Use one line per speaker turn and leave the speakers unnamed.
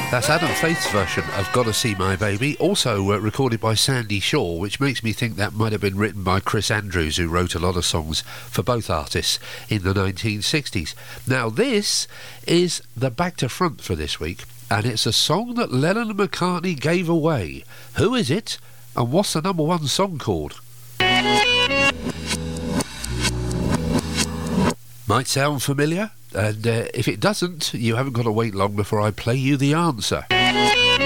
That's Adam Faith's version of Gotta See My Baby, also recorded by Sandy Shaw, which makes me think that might have been written by Chris Andrews, who wrote a lot of songs for both artists in the 1960s. Now this is the back to front for this week, and it's a song that Lennon and McCartney gave away. Who is it, and what's the number one song called? Might sound familiar, and if it doesn't, you haven't got to wait long before I play you the answer.